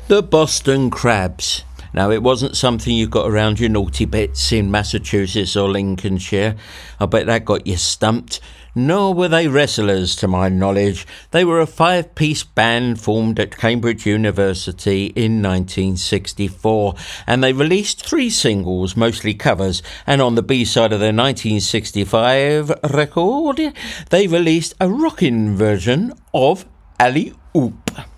The Boston Crabs. Now, it wasn't something you got around your naughty bits in Massachusetts or Lincolnshire. I bet that got you stumped. Nor were they wrestlers, to my knowledge. They were a 5-piece band formed at Cambridge University in 1964, and they released 3 singles, mostly covers, and on the B-side of their 1965 record, they released a rockin' version of Alley Oop.